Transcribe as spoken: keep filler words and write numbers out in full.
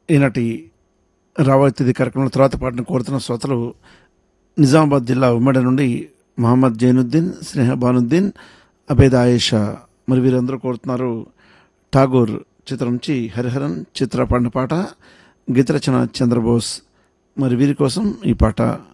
ఈనాటి రాబోయేది కార్యక్రమంలో తర్వాత పాటను కోరుతున్న శ్రోతలు నిజామాబాద్ జిల్లా ఉమ్మడి నుండి మహమ్మద్ జైనుద్దీన్, స్నేహ బానుద్దీన్, అబేద్ ఆయేషా. మరి వీరందరూ కోరుతున్నారు ఠాగూర్ చిత్రం నుంచి హరిహరన్ చిత్ర పాడిన పాట, గీత రచన చంద్రబోస్. మరి వీరి కోసం ఈ పాట.